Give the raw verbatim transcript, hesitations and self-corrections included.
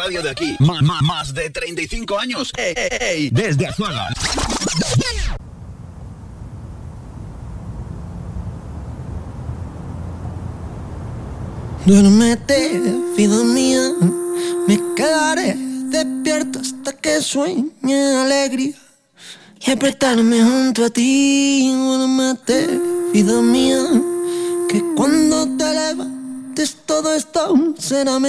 radio de aquí. Más, más, más de treinta y cinco años. Ey, ey, ey, desde Azuaga. Duérmete, vida mía, me quedaré despierto hasta que sueñe alegría y apretarme junto a ti. Duérmete, vida mía, que cuando te levantes todo esto será mejor.